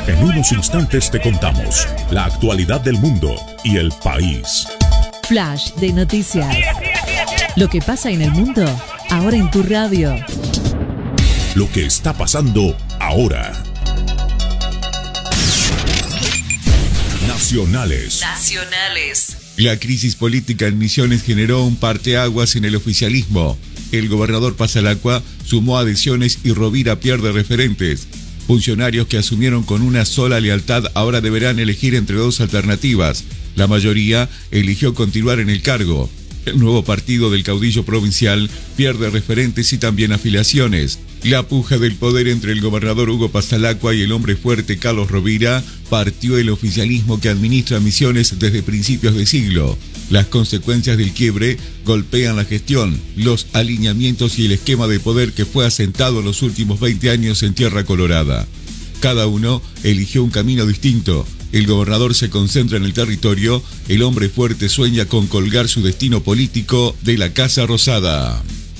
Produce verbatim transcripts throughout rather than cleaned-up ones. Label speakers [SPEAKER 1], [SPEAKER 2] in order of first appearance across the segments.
[SPEAKER 1] En unos instantes te contamos la actualidad del mundo y el país.
[SPEAKER 2] Flash de noticias. Lo que pasa en el mundo, ahora en tu radio.
[SPEAKER 1] Lo que está pasando ahora. Nacionales.
[SPEAKER 2] Nacionales.
[SPEAKER 3] La crisis política en Misiones generó un parteaguas en el oficialismo. El gobernador Pasalacqua sumó adhesiones y Rovira pierde referentes. Funcionarios que asumieron con una sola lealtad ahora deberán elegir entre dos alternativas. La mayoría eligió continuar en el cargo. El nuevo partido del caudillo provincial pierde referentes y también afiliaciones. La puja del poder entre el gobernador Hugo Pasalacqua y el hombre fuerte Carlos Rovira partió el oficialismo que administra Misiones desde principios de siglo. Las consecuencias del quiebre golpean la gestión, los alineamientos y el esquema de poder que fue asentado en los últimos veinte años en Tierra Colorada. Cada uno eligió un camino distinto. El gobernador se concentra en el territorio, el hombre fuerte sueña con colgar su destino político de la Casa Rosada.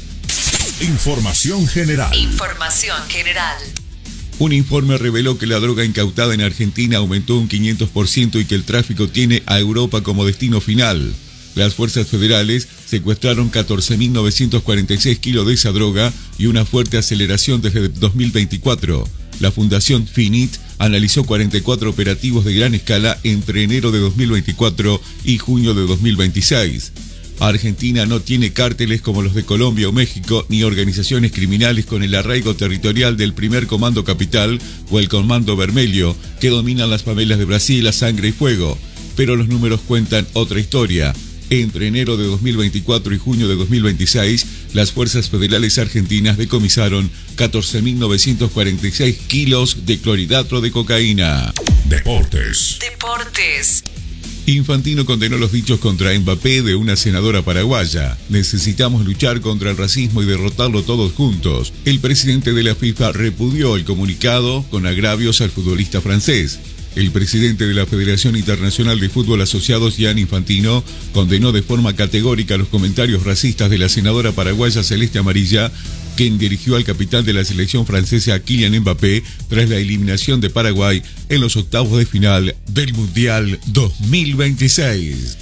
[SPEAKER 1] Información general.
[SPEAKER 2] Información general.
[SPEAKER 3] Un informe reveló que la droga incautada en Argentina aumentó un quinientos por ciento y que el tráfico tiene a Europa como destino final. Las fuerzas federales secuestraron catorce mil novecientos cuarenta y seis kilos de esa droga y una fuerte aceleración desde dos mil veinticuatro. La Fundación Finit analizó cuarenta y cuatro operativos de gran escala entre enero de dos mil veinticuatro y junio de dos mil veintiséis. Argentina no tiene cárteles como los de Colombia o México, ni organizaciones criminales con el arraigo territorial del primer Comando Capital o el Comando Vermelho, que dominan las favelas de Brasil a sangre y fuego. Pero los números cuentan otra historia. Entre enero de dos mil veinticuatro y junio de dos mil veintiséis, las fuerzas federales argentinas decomisaron catorce mil novecientos cuarenta y seis kilos de clorhidrato de cocaína.
[SPEAKER 1] Deportes.
[SPEAKER 2] Deportes.
[SPEAKER 3] Infantino condenó los dichos contra Mbappé de una senadora paraguaya. Necesitamos luchar contra el racismo y derrotarlo todos juntos. El presidente de la FIFA repudió el comunicado con agravios al futbolista francés. El presidente de la Federación Internacional de Fútbol Asociados, Gianni Infantino, condenó de forma categórica los comentarios racistas de la senadora paraguaya Celeste Amarilla, quien dirigió al capitán de la selección francesa Kylian Mbappé tras la eliminación de Paraguay en los octavos de final del Mundial dos mil veintiséis.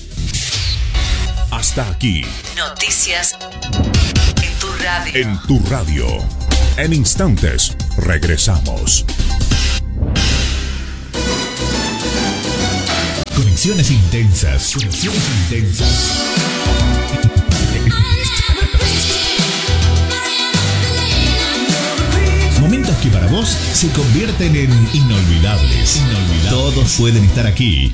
[SPEAKER 1] Hasta aquí.
[SPEAKER 2] Noticias en tu radio.
[SPEAKER 1] En tu radio. En instantes, regresamos.
[SPEAKER 4] Conexiones intensas. Conexiones intensas. Momentos que para vos se convierten en inolvidables. Inolvidables. Todos pueden estar aquí.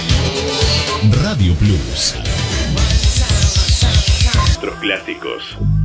[SPEAKER 4] Radio Plus.
[SPEAKER 5] Nuestros clásicos.